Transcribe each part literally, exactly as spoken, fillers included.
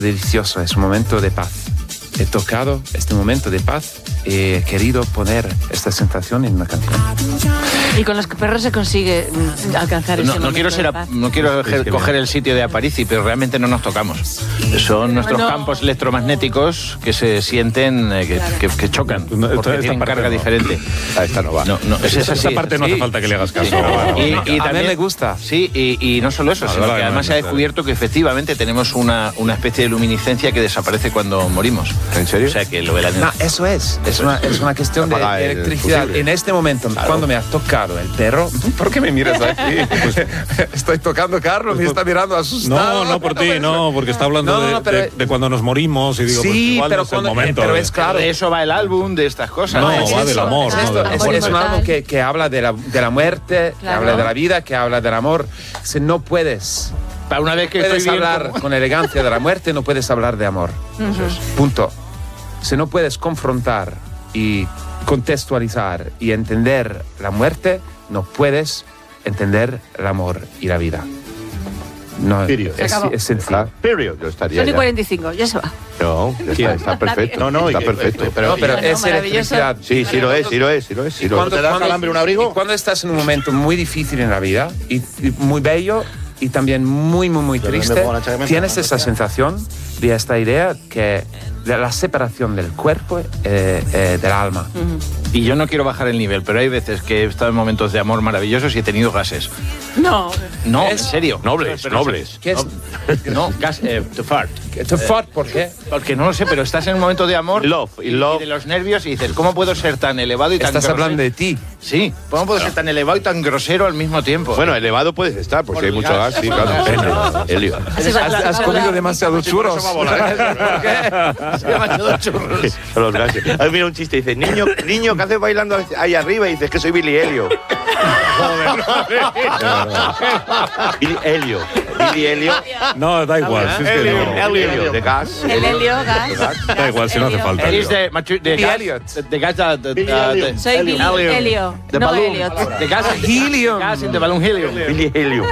delicioso, es un momento de paz. He tocado este momento de paz y he querido poner esta sensación en una canción. Y con los perros se consigue alcanzar ese no, momento no quiero ser de a, paz. no quiero Es que coger bien. el sitio de Aparici, pero realmente no nos tocamos. Son nuestros No. campos electromagnéticos que se sienten, eh, que, que, que chocan, No, esta- porque esta tienen parte carga no. diferente. A esta no va. No, no, es esa, así, esa parte no sí. hace falta que le hagas caso. Sí. Y, y A mí también me gusta. Sí, y, y no solo eso, No, sino vale, que vale, además se ha vale. descubierto que efectivamente tenemos una, una especie de luminiscencia que desaparece cuando morimos. ¿En serio? O sea que lo de la No, eso es. Es una, es una cuestión de Apaga el electricidad. fusible. En este momento, cuando me ha tocado el perro, ¿por qué me miras aquí? Estoy tocando a Carlos, me está mirando asustado. No, no por ti, no, porque está hablando No, de, no, pero- de- de cuando nos morimos y digo, pues Sí, igual pero, no es el cuando- momento. pero de- es claro. De eso va el álbum, de estas cosas. No, es va del eso, amor, Es, no, esto, del es- amor. es un álbum que, que habla de la, de la muerte, que Claro. habla de la vida, que habla del amor. Si no puedes, Para una vez que puedes estoy bien hablar como- con elegancia de la muerte, no puedes hablar de amor. Punto. Si no puedes confrontar y contextualizar y entender la muerte, no puedes entender el amor y la vida. No, Period. es, Se acabó. es sencillo. Period, yo estaría Son y ya. cuarenta y cinco, ya se va. No, ya está, está perfecto. No, no, está perfecto. No, pero No, es maravilloso. electricidad. Sí, sí lo es, sí lo es, sí lo es. Sí lo es. Cuando- cuando- y cuando estás en un momento muy difícil en la vida y, y muy bello y también muy, muy, muy Pero no me triste, pongo la chaqueta, tienes no, esa no, sensación de esta idea que de la separación del cuerpo eh, eh, del alma. Y yo no quiero bajar el nivel, pero hay veces que he estado en momentos de amor maravillosos y he tenido gases. No. No, Es- en serio. Nobles, Pero- nobles. ¿Qué es? No, gas, eh, to fart. To fart, ¿por qué? Porque no lo sé, pero estás en un momento de amor Love, y y, love. y de los nervios y dices, ¿cómo puedo ser tan elevado y tan Estás grosero? hablando de ti. Sí, ¿cómo puedo ser tan elevado y tan grosero al mismo tiempo? Bueno, elevado puedes estar, porque Por hay el mucho gas. gas, sí, claro. Helio. Así va, Has, la- has la- comido la- demasiados churros. Se llama todo churros. Son los gases. A mí mira un chiste, dice, niño, niño, ¿qué haces bailando ahí arriba? Y dices que soy Billy Helio. Billy Helio. Billy Helio. No, da igual. Si es que Helio, no. Helio, de gas. El helio, gas. Da igual, si no hace helio. falta. Él es de, matu- de Billy gas, Elliot. de gas, de, de, Billy de- Elliot. Soy Billy Helium. Helio, de no balloon. Elliot. De gas, Helium. Gas in the balloon helium. Billy Helio.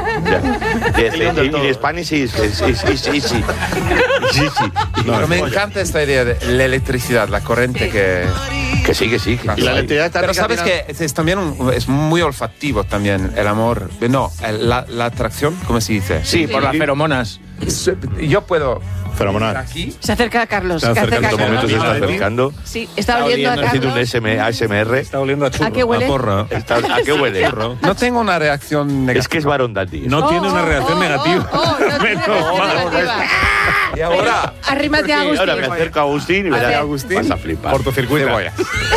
En Spanish is is is is easy. Easy. Pero me encanta esta idea de la electricidad, la corriente que... Que sí, que sí. que Y la electricidad está Pero sabes que es, es también un- es muy olfativo también el amor. No, el- la, la atracción, ¿cómo se dice? Sí, por las feromonas. Es- Yo puedo Fenomenal. aquí. Se acerca a Carlos. Se que acerca acerca en a todo momento, Carlos. Se está ¿de ti? acercando. Sí, está oliendo a oliendo, Haciendo un Carlos. S M A S M R. Está oliendo a churro. ¿A qué huele? porra. Está- ¿A qué huele? No tengo una reacción negativa. Es que es varón Dandy. No Oh, tiene una oh, reacción oh, negativa. oh, oh, no tiene Menos reacción mal. negativa. Y ahora, Arrímate a Ahora me Agustín. acerco a Agustín y verás. ver. Agustín. Vas a flipar. Cortocircuito. cebolla.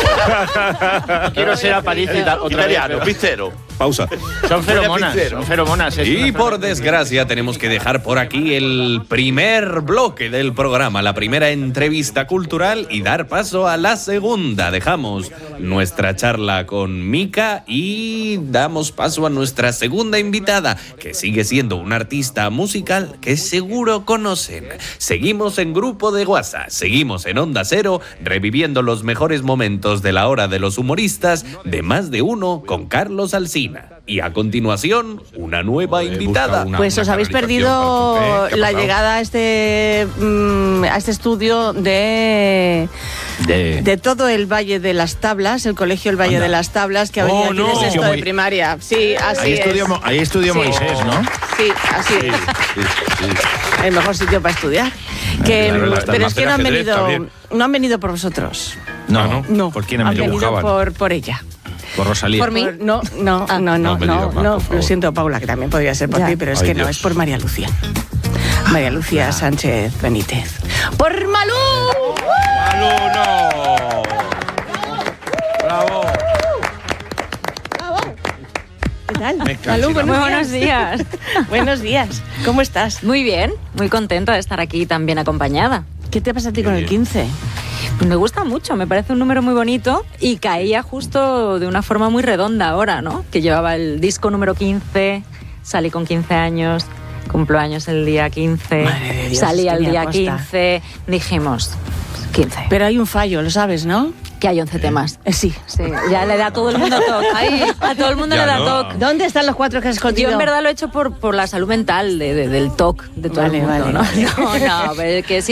Quiero ser a París y tal, otra vez. Italiano, pero- pizzero. Pausa. Son feromonas, son feromonas. es Y una por desgracia tenemos que dejar por aquí el primer bloque del programa, la primera entrevista cultural y dar paso a la segunda. Dejamos nuestra charla con Mika y damos paso a nuestra segunda invitada, que sigue siendo una artista musical que seguro conocen. Seguimos en Grupo de WhatsApp, seguimos en Onda Cero, reviviendo los mejores momentos de la hora de los humoristas de Más de Uno con Carlos Alsina. Y a continuación, una nueva invitada. Una- Pues una os habéis canalización perdido para el Tupé. ¿Qué ha la pasado? llegada a este, mm, a este estudio de, De- de todo el Valle de las Tablas, el Colegio El Valle Anda. de las Tablas, que ha Oh, venido aquí no. de sexto de Muy- primaria. Sí, así Ahí es. estudió, Mo- ahí estudió Sí. Moisés, ¿no? Sí, así es. El mejor sitio para estudiar. Que, claro, las pero es que no han ajedrez venido, también. no han venido por vosotros. No, no. No, ¿Por quién han han venido? venido por, por ella. Por Rosalía. Por mí. Por- no, no, no, no, No, no, venido no, más, por lo favor. siento, Paula, que también podría ser por Ya. ti, pero es Ay, que no, Dios. es por María Lucía. María Lucía Sánchez Benítez. ¡Por Malú! ¿Qué tal? Malú, Muy buenos días. Buenos días. ¿Cómo estás? Muy bien, muy contenta de estar aquí tan bien acompañada. ¿Qué te pasa a ti con el quince? Pues me gusta mucho, me parece un número muy bonito y caía justo de una forma muy redonda ahora, ¿no? Que llevaba el disco número quince, salí con quince años, cumplo años el día quince, Madre de Dios, salí esto al ni día aposta. quince, dijimos, quince. Pero hay un fallo, lo sabes, ¿no? Que hay once temas. Eh, sí. Sí, ya le da a todo el mundo toque. Ay, A todo el mundo Ya le da no. toque. ¿Dónde están los cuatro que has escondido? Yo en verdad lo he hecho por, por la salud mental de, de- del toque de todo Vale, el mundo, vale, ¿no? vale. No, no, pero que sí